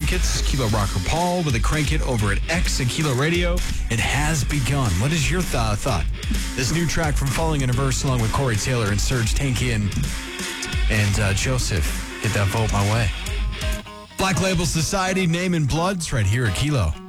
Crank It's. Kilo Rocker Paul with a Crank It over at X and Kilo Radio. It has begun. What is your thought? This new track from Falling in a Verse along with Corey Taylor and Serge Tankian and Joseph. Get that vote my way. Black Label Society, Name and Bloods right here at Kilo.